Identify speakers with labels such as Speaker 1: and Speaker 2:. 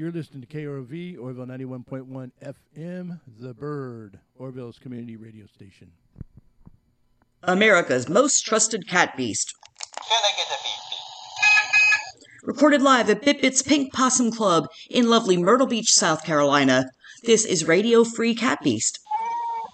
Speaker 1: You're listening to KROV, Orville 91.1 FM, The Bird, Orville's community radio station.
Speaker 2: America's most trusted cat beast.
Speaker 3: Can I get a beep?
Speaker 2: Recorded live at Bit-Bit's Pink Possum Club in lovely Myrtle Beach, South Carolina. This is Radio Free Cat Beast.